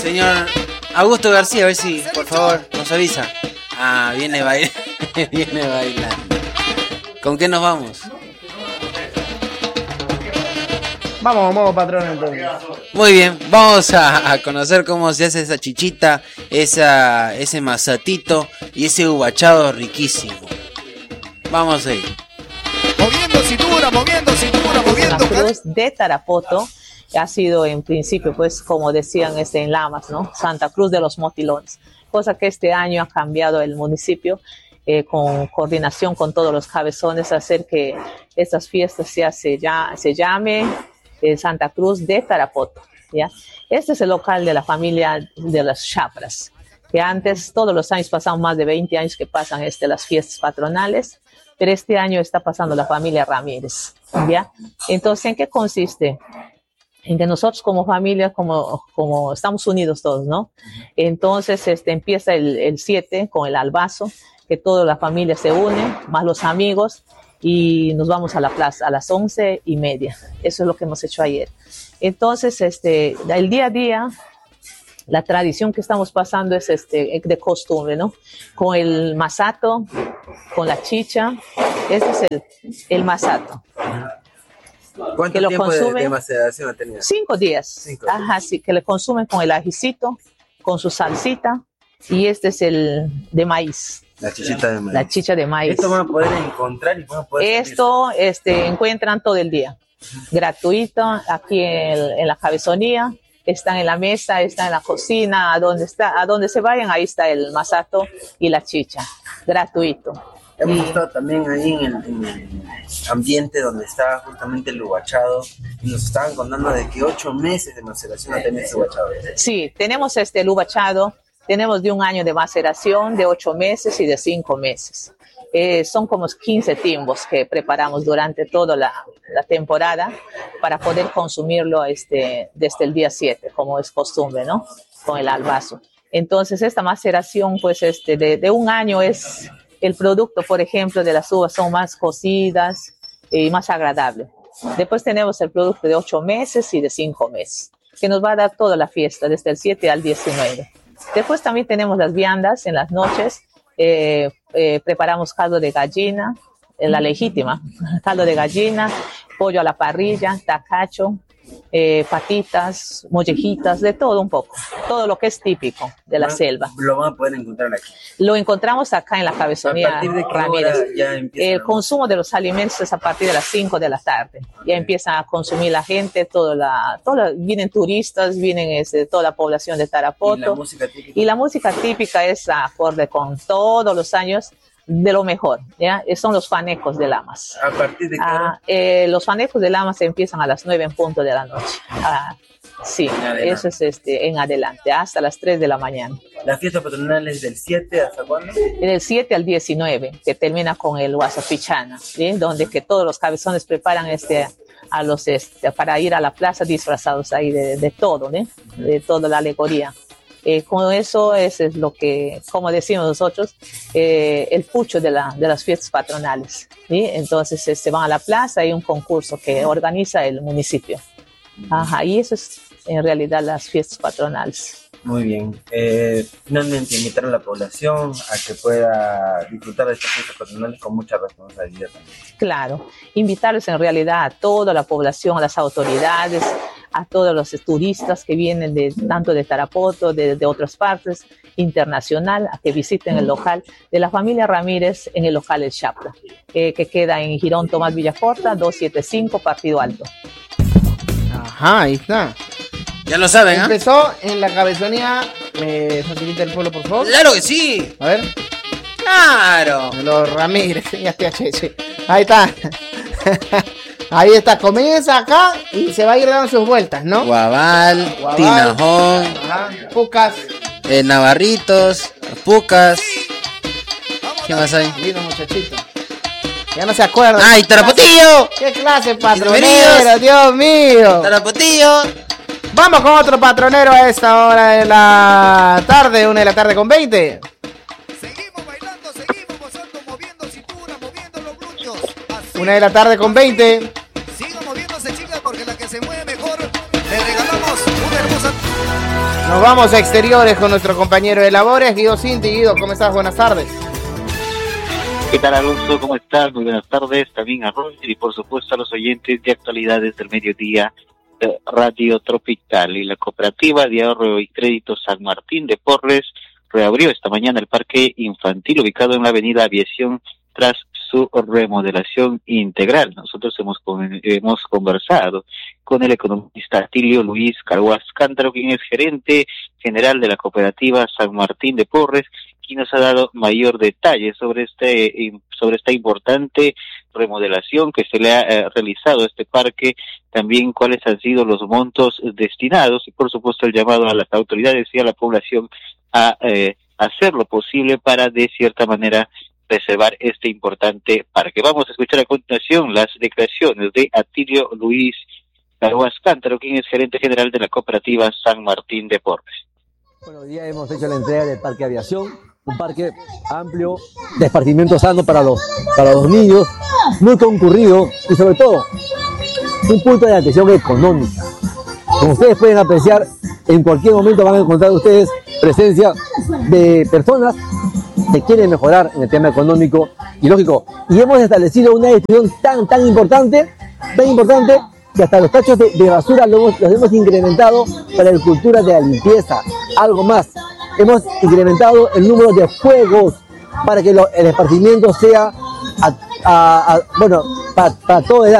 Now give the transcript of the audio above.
Señor Augusto García, a ver si, por favor, nos avisa. Ah, viene bailando. Viene bailando. ¿Con qué nos vamos? Vamos, patrón, entonces. Muy bien, vamos a conocer cómo se hace esa chichita, ese masatito y ese ubachado riquísimo. Vamos ahí. Moviendo cintura, Santa Cruz de Tarapoto ha sido en principio, pues como decían en Lamas, ¿no? Santa Cruz de los Motilones, cosa que este año ha cambiado el municipio con coordinación con todos los cabezones, hacer que estas fiestas se llame Santa Cruz de Tarapoto, ¿ya? Este es el local de la familia de las Chapras, que antes, todos los años, pasan más de 20 años que pasan las fiestas patronales, pero este año está pasando la familia Ramírez, ¿ya? Entonces, ¿en qué consiste? En que nosotros como familia, como estamos unidos todos, ¿no? Entonces, empieza el 7 con el albazo, que toda la familia se une, más los amigos, y nos vamos a la plaza a las 11:30. Eso es lo que hemos hecho ayer. Entonces, el día a día, la tradición que estamos pasando es de costumbre, ¿no? Con el masato, con la chicha. Este es el masato. ¿Cuánto que tiempo consumen, de maceración ha tenido? 5 días. Ajá, sí, que le consumen con el ajicito, con su salsita, y este es el de maíz. La chichita de maíz. La chicha de maíz. Esto van a poder encontrar y van a poder Esto encuentran todo el día. Gratuito, aquí en la cabezonía. Están en la mesa, están en la cocina, a donde se vayan, ahí está el masato y la chicha. Gratuito. Hemos estado también ahí en el ambiente donde está justamente el ubachado y nos estaban contando de que 8 meses de maceración ha tenido ese ubachado. Sí, tenemos el ubachado, tenemos de 1 año de maceración, de 8 meses y de 5 meses. Son como 15 timbos que preparamos durante toda la temporada para poder consumirlo desde el día 7, como es costumbre, ¿no? Con el albazo. Entonces, esta maceración, pues, de 1 año es el producto, por ejemplo, de las uvas son más cocidas y más agradables. Después tenemos el producto de 8 meses y de 5 meses, que nos va a dar toda la fiesta, desde el 7 al 19. Después también tenemos las viandas en las noches. Preparamos caldo de gallina, la legítima, caldo de gallina, pollo a la parrilla, tacacho, patitas, mollejitas, de todo un poco, todo lo que es típico de la selva. Lo van a poder encontrar aquí. Lo encontramos acá en la cabezonía ¿A partir de qué Ramírez. hora ya empieza? El consumo de los alimentos es a partir de las 5 de la tarde. Okay. Ya empieza a consumir la gente, vienen turistas, vienen toda la población de Tarapoto. Y la música típica es acorde con todos los años de lo mejor, ¿ya? Son los fanecos de Lamas. ¿A partir de qué hora? Los fanecos de Lamas empiezan a las 9 en punto de la noche. Sí, eso es en adelante, hasta las 3 de la mañana. ¿La fiesta patronal es del 7 hasta cuándo? Del 7 al 19, que termina con el Guasapichana, ¿sí? Donde que todos los cabezones preparan para ir a la plaza disfrazados ahí de todo, ¿no? De toda la alegoría. Con eso es lo que, como decimos nosotros, el pucho de las fiestas patronales, ¿sí? Entonces se van a la plaza, hay un concurso que organiza el municipio. Ajá, y eso es en realidad las fiestas patronales. Muy bien. Finalmente, invitar a la población a que pueda disfrutar de estas fiestas patronales con mucha responsabilidad también. Claro, invitarles en realidad a toda la población, a las autoridades, a todos los turistas que vienen tanto de Tarapoto, de otras partes, internacional, a que visiten el local de la familia Ramírez en el local El Chapra, que queda en Girón Tomás Villacorta, 275, Partido Alto. Ajá, ahí está. Ya lo saben, ¿ah? Empezó en la cabezonía. ¿Me facilita el pueblo, por favor? ¡Claro que sí! A ver. ¡Claro! Los Ramírez, ya está, sí. Ahí está. Ahí está, comienza acá y se va a ir dando sus vueltas, ¿no? Guabal, Tinajón, Pucas, Navarritos, Pucas. ¿Qué más hay? Lindo muchachito. Ya no se acuerdan. ¡Ay, Tarapotillo! ¡Qué clase patronero, Dios mío! ¡Tarapotillo! Vamos con otro patronero a esta hora de la tarde, 1:20 p.m. Seguimos bailando, seguimos gozando, moviendo cintura, moviendo los glúteos. 1:20 p.m. Sigan moviéndose, chicas, porque la que se mueve mejor le regalamos una hermosa. Nos vamos a exteriores con nuestro compañero de labores, Guido Cinti. Guido, ¿cómo estás? Buenas tardes. ¿Qué tal, Alonso? ¿Cómo estás? Muy buenas tardes. También a Roger y por supuesto a los oyentes de Actualidades del Mediodía de Radio Tropical. Y la Cooperativa de Ahorro y Crédito San Martín de Porres reabrió esta mañana el parque infantil ubicado en la avenida Aviación tras su remodelación integral. Nosotros hemos conversado con el economista Atilio Luis Carhuaz Cántaro, quien es gerente general de la Cooperativa San Martín de Porres, quien nos ha dado mayor detalle sobre esta importante remodelación que se le ha realizado a este parque, también cuáles han sido los montos destinados y por supuesto el llamado a las autoridades y a la población a hacer lo posible para de cierta manera preservar este importante parque. Vamos a escuchar a continuación las declaraciones de Atilio Luis Carhuaz Cántaro, quien es gerente general de la Cooperativa San Martín de Porres. Bueno, hoy día hemos hecho la entrega del Parque Aviación, un parque amplio, de esparcimiento sano para los niños, muy concurrido y sobre todo un punto de atención económica. Como ustedes pueden apreciar, en cualquier momento van a encontrar ustedes presencia de personas que quieren mejorar en el tema económico y lógico. Y hemos establecido una distribución tan importante que hasta los tachos de basura los hemos incrementado para la cultura de la limpieza. Algo más, hemos incrementado el número de juegos para que el esparcimiento sea para toda edad.